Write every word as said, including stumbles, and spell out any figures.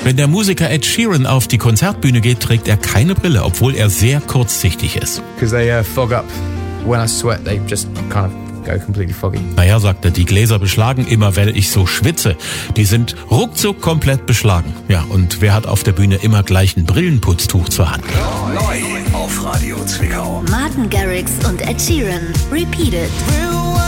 Wenn der Musiker Ed Sheeran auf die Konzertbühne geht, trägt er keine Brille, obwohl er sehr kurzsichtig ist. Because they uh, fog up. When I sweat, they just kind of go completely foggy. Naja, sagt er, die Gläser beschlagen immer, weil ich so schwitze. Die sind ruckzuck komplett beschlagen. Ja, und wer hat auf der Bühne immer gleich ein Brillenputztuch zur Hand? Neu auf Radio Zwickau. Martin Garrix und Ed Sheeran. Repeated.